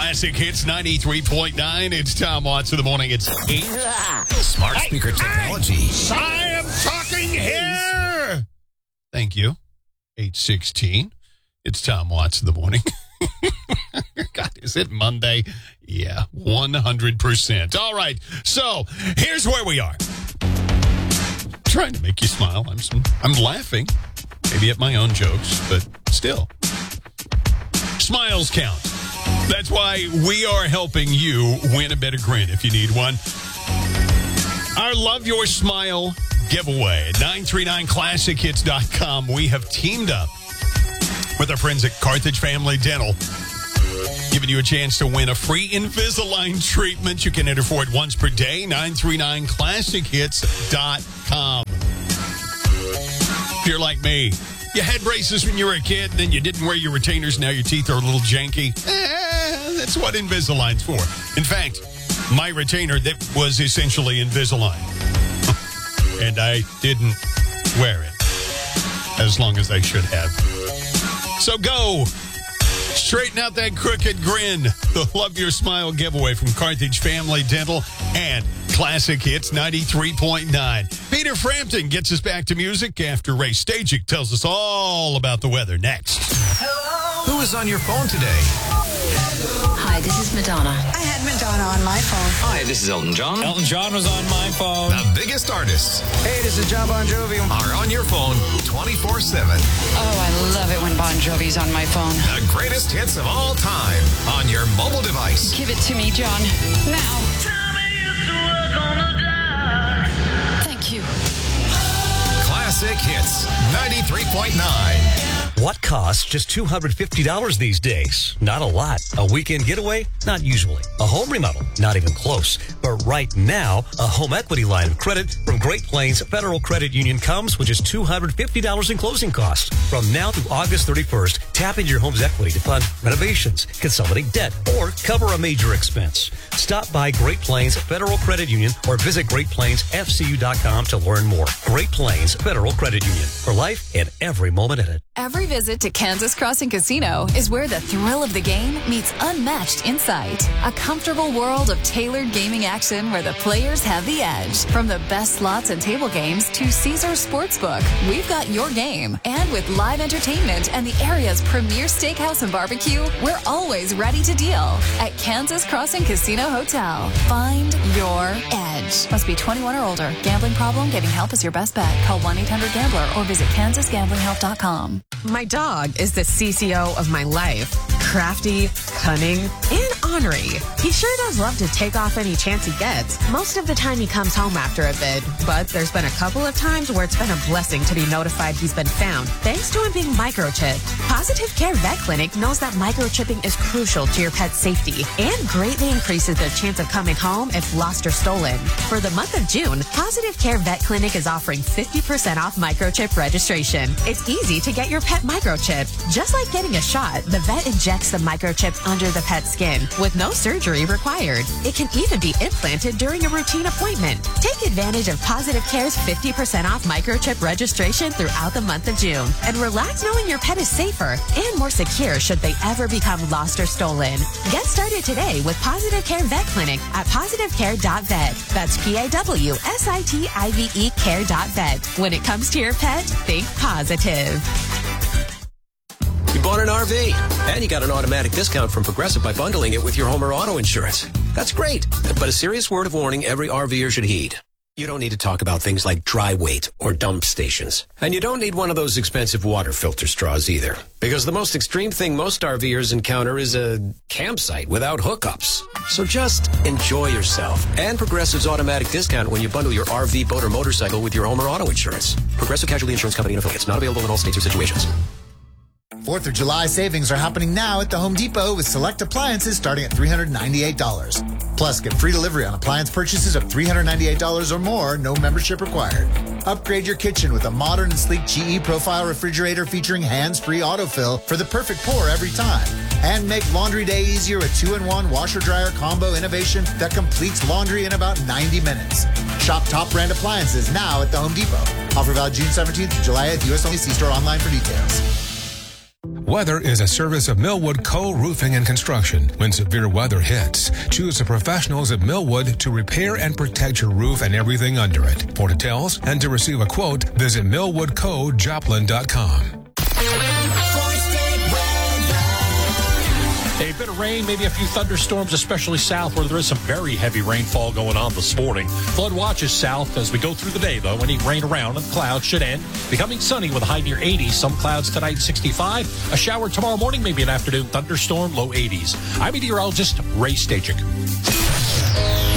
Classic Hits 93.9. It's Tom Watts in the morning. It's 8. Smart speaker technology. I am talking here. Thank you. 8:16. It's Tom Watts in the morning. God, is it Monday? Yeah, 100%. All right, so here's where we are. Trying to make you smile. I'm laughing, maybe at my own jokes, but still. Smiles count. That's why we are helping you win a better grin if you need one. Our Love Your Smile giveaway at 939classichits.com. We have teamed up with our friends at Carthage Family Dental, giving you a chance to win a free Invisalign treatment. You can enter for it once per day. 939classichits.com. If you're like me, you had braces when you were a kid, then you didn't wear your retainers, now your teeth are a little janky. That's what Invisalign's for. In fact, my retainer, that was essentially Invisalign. And I didn't wear it as long as I should have. So go. Straighten out that crooked grin. The Love Your Smile giveaway from Carthage Family Dental and Classic Hits 93.9. Peter Frampton gets us back to music after Ray Stajic tells us all about the weather next. Who is on your phone today? Hi, this is Madonna. I had Madonna on my phone. Hi, this is Elton John. Elton John was on my phone. The biggest artists Hey, this is John Bon Jovi. are on your phone 24/7. Oh, I love it when Bon Jovi's on my phone. The greatest hits of all time on your mobile device. Give it to me, John. Now. Thank you. Classic Hits 93.9. What costs just $250 these days? Not a lot. A weekend getaway? Not usually. A home remodel? Not even close. But right now, a home equity line of credit from Great Plains Federal Credit Union comes with just $250 in closing costs. From now through August 31st, tap into your home's equity to fund renovations, consolidate debt, or cover a major expense. Stop by Great Plains Federal Credit Union or visit GreatPlainsFCU.com to learn more. Great Plains Federal Credit Union. For life and every moment in it. Every visit to Kansas Crossing Casino is where the thrill of the game meets unmatched insight. A comfortable world of tailored gaming action where the players have the edge. From the best slots and table games to Caesars Sportsbook, we've got your game. And with live entertainment and the area's premier steakhouse and barbecue, we're always ready to deal. At Kansas Crossing Casino Hotel, find your edge. Must be 21 or older. Gambling problem? Getting help is your best bet. Call 1-800-GAMBLER or visit kansasgamblinghelp.com. My dog is the CCO of my life. Crafty, cunning, and ornery. He sure does love to take off any chance he gets. Most of the time he comes home after a bid, but there's been a couple of times where it's been a blessing to be notified he's been found, thanks to him being microchipped. Positive Care Vet Clinic knows that microchipping is crucial to your pet's safety and greatly increases their chance of coming home if lost or stolen. For the month of June, Positive Care Vet Clinic is offering 50% off microchip registration. It's easy to get your pet microchipped. Just like getting a shot, the vet injects the microchip under the pet's skin with no surgery required. It can even be implanted during a routine appointment. Take advantage of Positive Care's 50% off microchip registration throughout the month of June and relax knowing your pet is safer and more secure should they ever become lost or stolen. Get started today with Positive Care Vet Clinic at positivecare.vet. That's PAWSITIVE care.vet. When it comes to your pet, think positive. You bought an RV, and you got an automatic discount from Progressive by bundling it with your home or auto insurance. That's great, but a serious word of warning every RVer should heed. You don't need to talk about things like dry weight or dump stations. And you don't need one of those expensive water filter straws either. Because the most extreme thing most RVers encounter is a campsite without hookups. So just enjoy yourself. And Progressive's automatic discount when you bundle your RV, boat, or motorcycle with your home or auto insurance. Progressive Casualty Insurance Company and affiliates. Not available in all states or situations. 4th of July savings are happening now at the Home Depot with select appliances starting at $398. Plus, get free delivery on appliance purchases of $398 or more, no membership required. Upgrade your kitchen with a modern and sleek GE Profile refrigerator featuring hands-free autofill for the perfect pour every time. And make laundry day easier with 2-in-1 washer-dryer combo innovation that completes laundry in about 90 minutes. Shop top brand appliances now at the Home Depot. Offer valid June 17th to July 8th. U.S. only. See store online for details. Weather is a service of Millwood Co. Roofing and Construction. When severe weather hits, choose the professionals at Millwood to repair and protect your roof and everything under it. For details and to receive a quote, visit millwoodcojoplin.com. A bit of rain, maybe a few thunderstorms, especially south where there is some very heavy rainfall going on this morning. Flood watch is south as we go through the day, though. Any rain around and the clouds should end. Becoming sunny with a high near 80. Some clouds tonight, 65. A shower tomorrow morning, maybe an afternoon thunderstorm, low 80s. I'm meteorologist Ray Stachik.